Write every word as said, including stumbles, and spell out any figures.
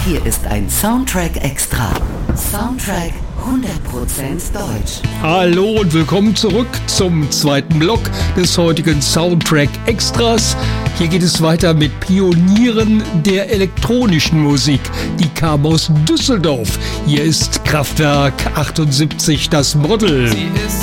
hier ist ein Soundtrack Extra. Soundtrack hundert Prozent deutsch. Hallo und willkommen zurück zum zweiten Block des heutigen Soundtrack Extras. Hier geht es weiter mit Pionieren der elektronischen Musik. Die kamen aus Düsseldorf. Hier ist Kraftwerk achtundsiebzig, das Model.